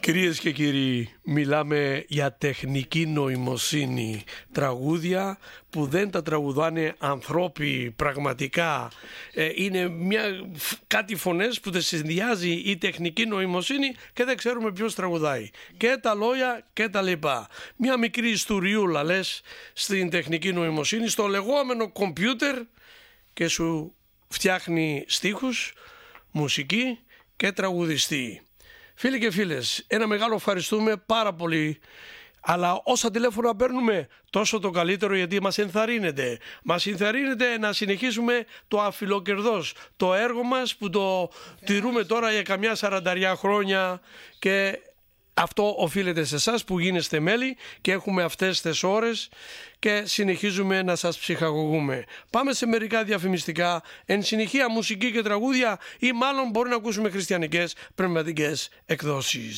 Κυρίες και κύριοι, μιλάμε για τεχνική νοημοσύνη, τραγούδια που δεν τα τραγουδάνε ανθρώποι πραγματικά. Είναι κάτι φωνές που τα συνδυάζει η τεχνική νοημοσύνη και δεν ξέρουμε ποιος τραγουδάει. Και τα λόγια και τα λοιπά. Μια μικρή ιστοριούλα λες στην τεχνική νοημοσύνη, στο λεγόμενο κομπιούτερ, και σου φτιάχνει στίχους, μουσική και τραγουδιστή. Φίλοι και φίλες, ένα μεγάλο ευχαριστούμε πάρα πολύ. Αλλά όσα τηλέφωνα παίρνουμε, τόσο το καλύτερο, γιατί μας ενθαρρύνεται. Μας ενθαρρύνεται να συνεχίσουμε το αφιλοκερδός, το έργο μας που το τηρούμε τώρα για καμιά 40 χρόνια, και αυτό οφείλεται σε εσάς που γίνεστε μέλη και έχουμε αυτές τις ώρες και συνεχίζουμε να σας ψυχαγωγούμε. Πάμε σε μερικά διαφημιστικά, εν συνεχεία μουσική και τραγούδια, ή μάλλον μπορεί να ακούσουμε χριστιανικές πνευματικές εκδόσεις.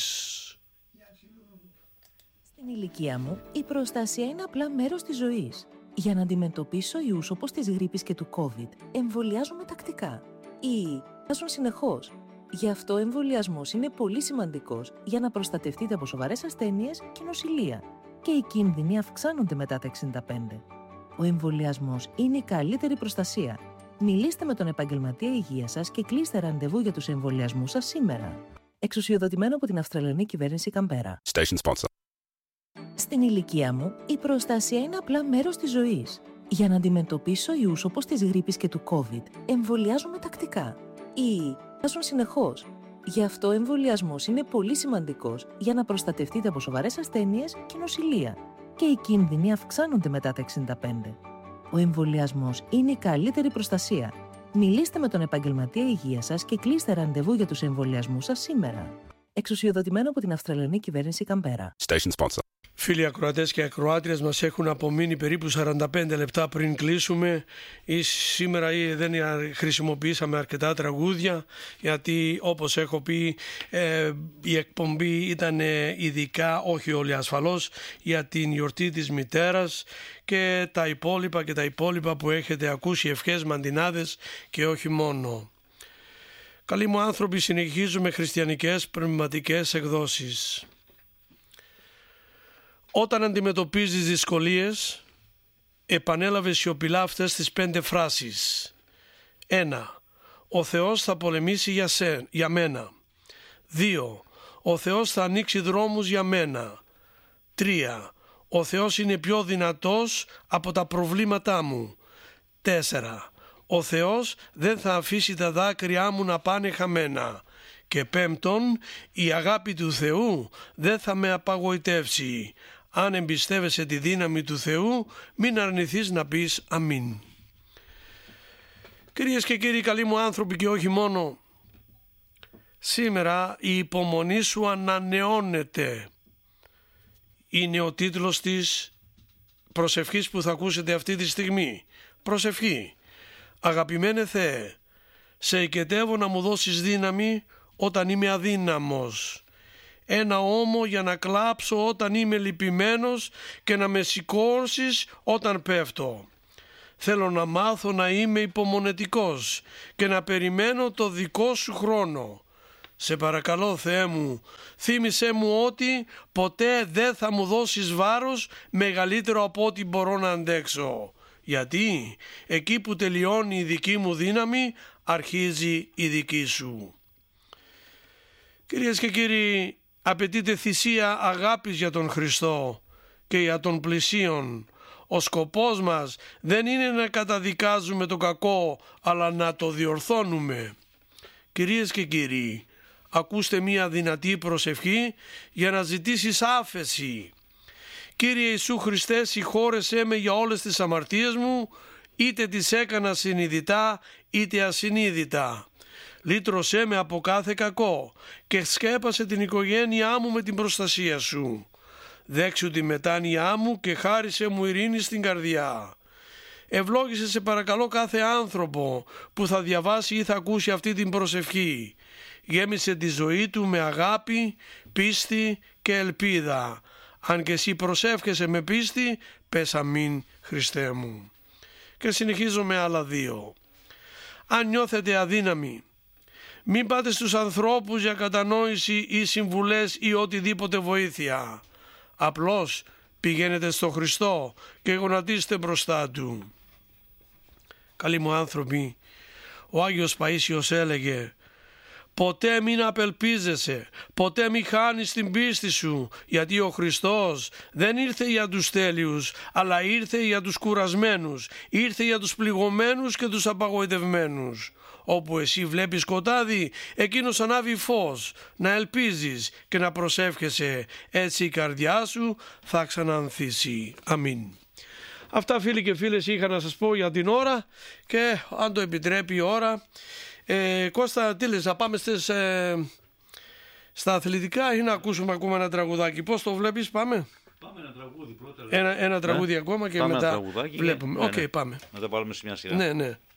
Στην ηλικία μου, η προστασία είναι απλά μέρος της ζωής. Για να αντιμετωπίσω ιούς όπως της γρίπης και του COVID, εμβολιάζομαι τακτικά ή βάζουν συνεχώς. Γι' αυτό ο εμβολιασμός είναι πολύ σημαντικός για να προστατευτείτε από σοβαρές ασθένειες και νοσηλεία. Και οι κίνδυνοι αυξάνονται μετά τα 65. Ο εμβολιασμός είναι η καλύτερη προστασία. Μιλήστε με τον επαγγελματία υγείας σας και κλείστε ραντεβού για τους εμβολιασμούς σας σήμερα. Εξουσιοδοτημένο από την Αυστραλιανή Κυβέρνηση Καμπέρα. Station sponsor. Στην ηλικία μου, η προστασία είναι απλά μέρος της ζωής. Για να αντιμετωπίσω ιούς όπως της γρίπης και του COVID, εμβολιάζομαι τακτικά ή βάζουν συνεχώς. Γι' αυτό ο εμβολιασμός είναι πολύ σημαντικός για να προστατευτείτε από σοβαρές ασθένειες και νοσηλεία. Και οι κίνδυνοι αυξάνονται μετά τα 65. Ο εμβολιασμός είναι η καλύτερη προστασία. Μιλήστε με τον επαγγελματία υγείας σας και κλείστε ραντεβού για τους εμβολιασμούς σας σήμερα. Εξουσιοδοτημένο από την Αυστραλιανή Κυβέρνηση Καμπέρα. Station sponsor. Φίλοι ακροατές και ακροάτριες, μας έχουν απομείνει περίπου 45 λεπτά πριν κλείσουμε. Σήμερα δεν χρησιμοποιήσαμε αρκετά τραγούδια, γιατί όπως έχω πει η εκπομπή ήταν ειδικά, όχι όλοι ασφαλώς, για την γιορτή της μητέρας και τα υπόλοιπα που έχετε ακούσει, ευχές, μαντινάδες και όχι μόνο. Καλοί μου άνθρωποι, συνεχίζουμε χριστιανικές πνευματικές εκδόσεις. Όταν αντιμετωπίζεις δυσκολίες, επανέλαβε σιωπηλά αυτές τις 5 φράσεις. 1. Ο Θεός θα πολεμήσει για μένα. 2. Ο Θεός θα ανοίξει δρόμους για μένα. 3. Ο Θεός είναι πιο δυνατός από τα προβλήματά μου. 4. Ο Θεός δεν θα αφήσει τα δάκρυά μου να πάνε χαμένα. Και 5. Η αγάπη του Θεού δεν θα με απαγοητεύσει. Αν εμπιστεύεσαι τη δύναμη του Θεού, μην αρνηθείς να πεις αμήν. Κυρίες και κύριοι, καλοί μου άνθρωποι και όχι μόνο, σήμερα η υπομονή σου ανανεώνεται. Είναι ο τίτλος της προσευχής που θα ακούσετε αυτή τη στιγμή. Προσευχή. Αγαπημένε Θεέ, σε οικετεύω να μου δώσεις δύναμη όταν είμαι αδύναμος. Ένα ώμο για να κλάψω όταν είμαι λυπημένος και να με σηκώσεις όταν πέφτω. Θέλω να μάθω να είμαι υπομονετικός και να περιμένω το δικό σου χρόνο. Σε παρακαλώ Θεέ μου, θύμισέ μου ότι ποτέ δεν θα μου δώσεις βάρος μεγαλύτερο από ό,τι μπορώ να αντέξω. Γιατί εκεί που τελειώνει η δική μου δύναμη, αρχίζει η δική σου. Κυρίες και κύριοι, απαιτείται θυσία αγάπης για τον Χριστό και για τον πλησίον. Ο σκοπός μας δεν είναι να καταδικάζουμε το κακό, αλλά να το διορθώνουμε. Κυρίες και κύριοι, ακούστε μία δυνατή προσευχή για να ζητήσεις άφεση. Κύριε Ιησού Χριστέ, συγχώρεσέ με για όλες τις αμαρτίες μου, είτε τις έκανα συνειδητά είτε ασυνείδητα. Λύτρωσέ με από κάθε κακό και σκέπασε την οικογένειά μου με την προστασία σου. Δέξου τη μετάνοιά μου και χάρισε μου ειρήνη στην καρδιά. Ευλόγησε σε παρακαλώ κάθε άνθρωπο που θα διαβάσει ή θα ακούσει αυτή την προσευχή. Γέμισε τη ζωή του με αγάπη, πίστη και ελπίδα. Αν και εσύ προσεύχεσαι με πίστη, πες αμήν Χριστέ μου. Και συνεχίζω με άλλα 2. Αν νιώθετε αδύναμοι, Μην πάτε στους ανθρώπους για κατανόηση ή συμβουλές ή οτιδήποτε βοήθεια. Απλώς πηγαίνετε στο Χριστό και γονατίστε μπροστά Του. Καλοί μου άνθρωποι, ο Άγιος Παΐσιος έλεγε: ποτέ μην απελπίζεσαι, ποτέ μην χάνεις την πίστη σου, γιατί ο Χριστός δεν ήρθε για τους τέλειους, αλλά ήρθε για τους κουρασμένους, ήρθε για τους πληγωμένους και τους απαγοητευμένους. Όπου εσύ βλέπεις σκοτάδι, εκείνος ανάβει φως, να ελπίζεις και να προσεύχεσαι, έτσι η καρδιά σου θα ξανανθήσει. Αμήν. Αυτά, φίλοι και φίλες, είχα να σας πω για την ώρα, και αν το επιτρέπει η ώρα, Κώστα, τι λες, να πάμε στα αθλητικά ή να ακούσουμε ακόμα ένα τραγουδάκι? Πώς το βλέπεις? Πάμε ένα τραγούδι πρώτα. Ένα τραγούδι ακόμα και πάμε μετά βλέπουμε. Οκ, πάμε. Να τα βάλουμε σε μια σειρά. Ναι.